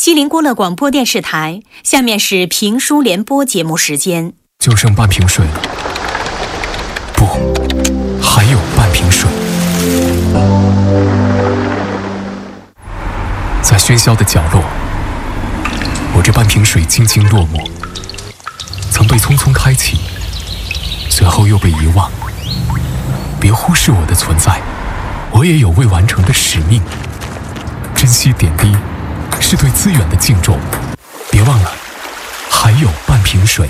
西林郭勒广播电视台，下面是评书联播节目时间。 就剩半瓶水了，不，还有半瓶水。在喧嚣的角落，我这半瓶水静静落寞，曾被匆匆开启，随后又被遗忘。别忽视我的存在，我也有未完成的使命。珍惜点滴，是对资源的敬重。别忘了，还有半瓶水。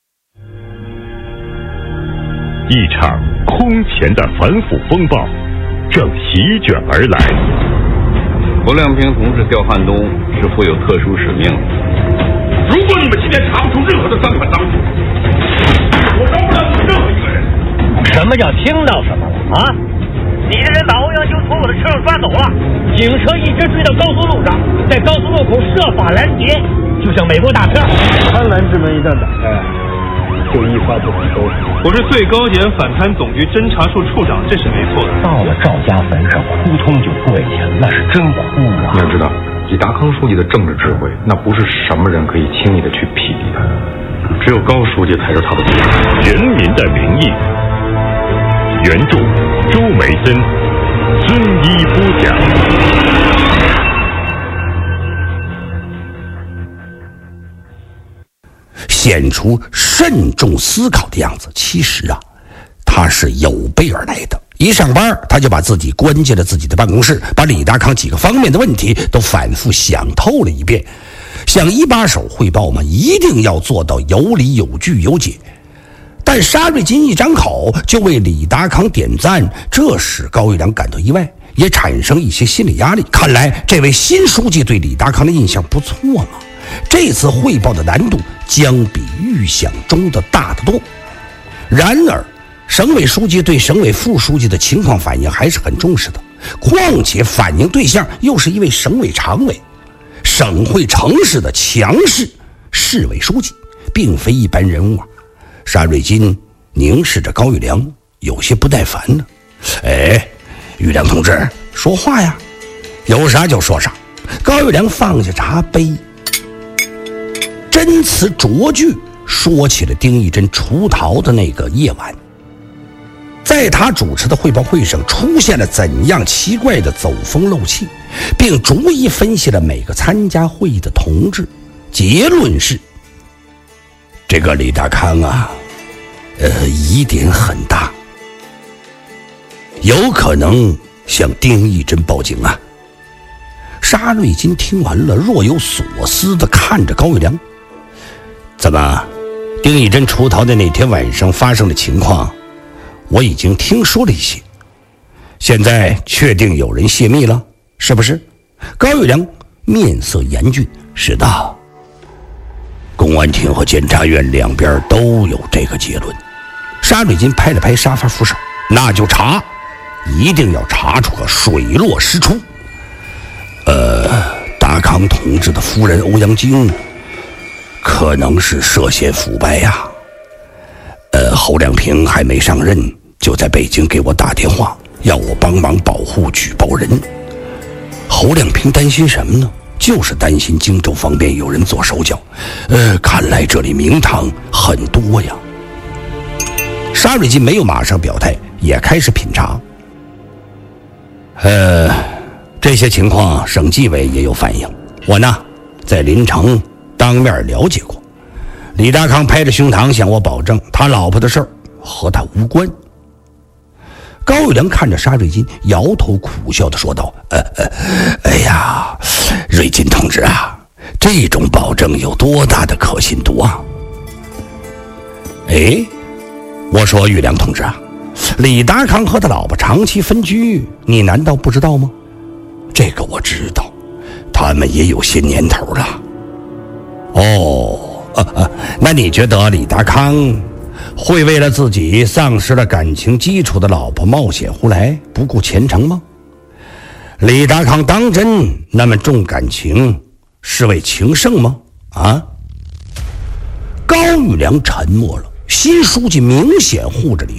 一场空前的反腐风暴正席卷而来。 侯亮平同志调汉东是负有特殊使命的。 如果你们今天查不出任何的赃款赃物，我饶不了你们任何一个人。 什么叫听到什么了啊？你的人把欧阳修从我的车上抓走了，警车一直追到高速路上，在高速路口设法拦截，就像美国大片。 贪婪之门一旦打开，就一发不可收拾。 我是最高检反贪总局侦查处处长，这是没错的。 到了赵家坟上，扑通就跪下，那是真哭啊！ 你要知道，李达康书记的政治智慧，那不是什么人可以轻易的去匹敌的，只有高书记才是他的对手。 人民的名义，原著周梅森、孙一播讲。 显出慎重思考的样子。其实啊，他是有备而来的。一上班，他就把自己关进了自己的办公室，把李达康几个方面的问题都反复想透了一遍。向一把手汇报嘛，一定要做到有理有据有解。但沙瑞金一张口就为李达康点赞，这使高玉良感到意外，也产生一些心理压力。看来这位新书记对李达康的印象不错嘛。这次汇报的难度将比预想中的大得多。然而省委书记对省委副书记的情况反应还是很重视的，况且反映对象又是一位省委常委，省会城市的强势市委书记，并非一般人物啊。沙瑞金凝视着高玉良，有些不耐烦呢。玉良同志，说话呀，有啥就说啥。高玉良放下茶杯，真词拙句说起了丁义珍出逃的那个夜晚，在他主持的汇报会上出现了怎样奇怪的走风漏气，并逐一分析了每个参加会议的同志。结论是，这个李达康啊，疑点很大，有可能向丁义珍报警啊。沙瑞金听完了，若有所思地看着高玉良。怎么，丁义珍出逃的那天晚上发生的情况我已经听说了一些，现在确定有人泄密了，是不是？高玉良面色严峻。是的，公安厅和检察院两边都有这个结论。沙瑞金拍了拍沙发扶手，那就查，一定要查出个水落石出。达康同志的夫人欧阳菁可能是涉嫌腐败呀。侯亮平还没上任，就在北京给我打电话，要我帮忙保护举报人。侯亮平担心什么呢？就是担心荆州方面有人做手脚。看来这里名堂很多呀。沙瑞金没有马上表态，也开始品茶。这些情况省纪委也有反映，我呢在临城当面了解过。李达康拍着胸膛向我保证，他老婆的事儿和他无关。高玉良看着沙瑞金，摇头苦笑地说道：哎呀，瑞金同志啊，这种保证有多大的可信度啊？我说玉良同志啊，李达康和他老婆长期分居，你难道不知道吗？这个我知道，他们也有些年头了。那你觉得李达康会为了自己丧失了感情基础的老婆冒险胡来，不顾前程吗？李达康当真那么重感情，是为情圣吗？高玉良沉默了。新书记明显护着李